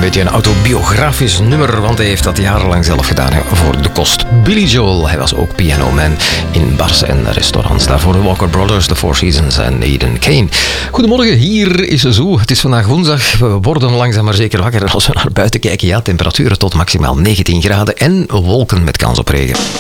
beetje een autobiografisch nummer, want hij heeft dat jarenlang zelf gedaan voor de kost. Billy Joel, hij was ook pianoman in bars en restaurants. Daarvoor de Walker Brothers, The Four Seasons en Aidan Kane. Goedemorgen, hier is Zoo. Het is vandaag woensdag. We worden langzaam maar zeker wakker. En als we naar buiten kijken, ja, temperaturen tot maximaal 19 graden en wolken met kans op regen.